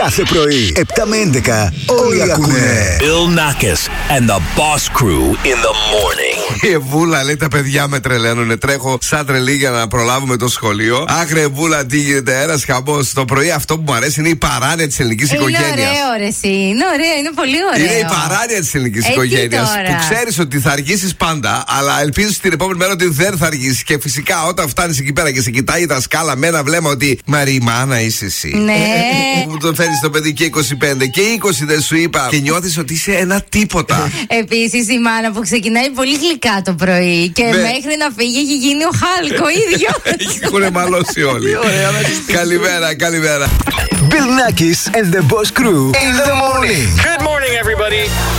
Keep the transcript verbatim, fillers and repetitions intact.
Κάθε πρωί, επτά με έντεκα, όλοι ακούνε. Bill Nackis and the Boss Crew in the morning. Η Εβούλα λέει: τα παιδιά με τρελαίνουνε. Τρέχω σαν τρελή για να προλάβουμε το σχολείο. Άχρε Εβούλα, τι γίνεται, ένα χαμό. Το πρωί αυτό που μου αρέσει είναι η παράνοια τη ελληνική οικογένεια. Είναι ωραίο, ρε, εσύ. Είναι ωραίο, είναι πολύ ωραίο. Είναι η παράνοια τη ελληνική ε, οικογένεια. Που ξέρει ότι θα αργήσει πάντα, αλλά ελπίζει την επόμενη μέρα ότι δεν θα αργήσει. Και φυσικά όταν φτάνει εκεί πέρα και σε κοιτάει η δασκάλα με ένα βλέμμα ότι Μαριμάνα είσαι εσύ. Ναι. Που το φέρει το παιδί και είκοσι πέντε και είκοσι δεν σου είπα. Και νιώθει ότι είσαι ένα τίποτα. Επίσης η μάνα που ξεκινάει πολύ γλυκά το πρωί και ναι. μέχρι να φύγει έχει γίνει ο Χάλκ ο ίδιο. Έχουν μαλώσει όλοι. Καλημέρα, καλημέρα. Bill Nackis and the Boss Crew in the morning. Good morning, everybody.